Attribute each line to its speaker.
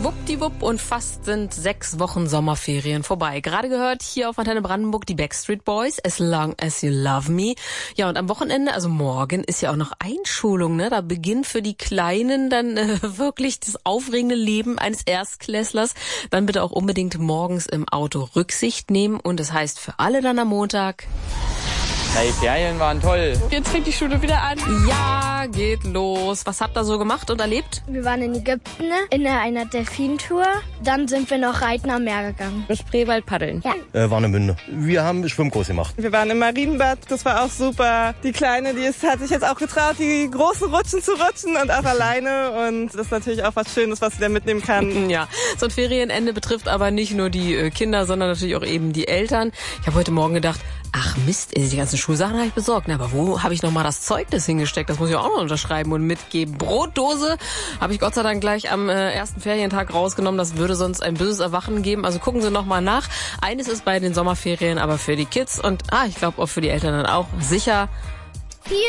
Speaker 1: Schwuppdiwupp und fast sind 6 Wochen Sommerferien vorbei. Gerade gehört hier auf Antenne Brandenburg die Backstreet Boys, As Long As You Love Me. Ja, und am Wochenende, also morgen, ist ja auch noch Einschulung, ne? Da beginnt für die Kleinen dann wirklich das aufregende Leben eines Erstklässlers. Dann bitte auch unbedingt morgens im Auto Rücksicht nehmen. Und das heißt für alle dann am Montag...
Speaker 2: Die Ferien waren toll.
Speaker 3: Jetzt fängt die Schule wieder an.
Speaker 1: Ja, geht los. Was habt ihr so gemacht und erlebt?
Speaker 4: Wir waren in Ägypten in einer Delfintour. Dann sind wir noch reiten am Meer gegangen.
Speaker 3: Im Spreewald paddeln.
Speaker 4: Ja.
Speaker 5: Warnemünde. Wir haben Schwimmkurs gemacht.
Speaker 6: Wir waren im Marienbad, das war auch super. Die Kleine, hat sich jetzt auch getraut, die großen Rutschen zu rutschen und auch alleine. Und das ist natürlich auch was Schönes, was sie da mitnehmen kann.
Speaker 1: Ja, so ein Ferienende betrifft aber nicht nur die Kinder, sondern natürlich auch eben die Eltern. Ich habe heute Morgen gedacht, ach Mist, die ganzen Schulsachen habe ich besorgt. Na, aber wo habe ich noch mal das Zeugnis hingesteckt? Das muss ich auch noch unterschreiben und mitgeben. Brotdose habe ich Gott sei Dank gleich am ersten Ferientag rausgenommen. Das würde sonst ein böses Erwachen geben. Also gucken Sie noch mal nach. Eines ist bei den Sommerferien aber für die Kids und ich glaube auch für die Eltern dann auch sicher